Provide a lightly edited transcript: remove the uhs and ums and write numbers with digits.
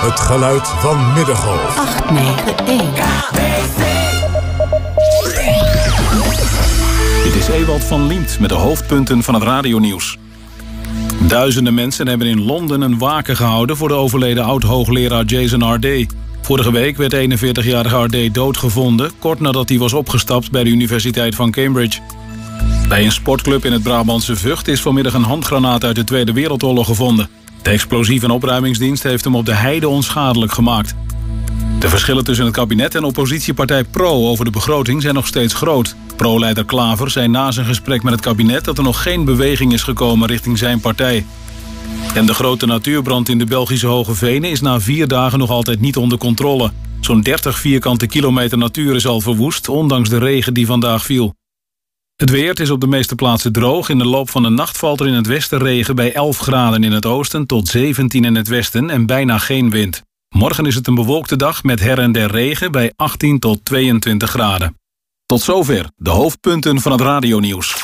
Het geluid van Middengolf. 891. Dit is Ewald van Liemt met de hoofdpunten van het radionieuws. Duizenden mensen hebben in Londen een waken gehouden voor de overleden oud-hoogleraar Jason Ardé. Vorige week werd 41-jarige Ardé doodgevonden, kort nadat hij was opgestapt bij de Universiteit van Cambridge. Bij een sportclub in het Brabantse Vught is vanmiddag een handgranaat uit de Tweede Wereldoorlog gevonden. De explosief- en opruimingsdienst heeft hem op de heide onschadelijk gemaakt. De verschillen tussen het kabinet en oppositiepartij Pro over de begroting zijn nog steeds groot. Pro-leider Klaver zei na zijn gesprek met het kabinet dat er nog geen beweging is gekomen richting zijn partij. En de grote natuurbrand in de Belgische Hoge Venen is na 4 dagen nog altijd niet onder controle. Zo'n 30 vierkante kilometer natuur is al verwoest, ondanks de regen die vandaag viel. Het weer, het is op de meeste plaatsen droog. In de loop van de nacht valt er in het westen regen bij 11 graden in het oosten tot 17 in het westen en bijna geen wind. Morgen is het een bewolkte dag met her en der regen bij 18 tot 22 graden. Tot zover de hoofdpunten van het radionieuws.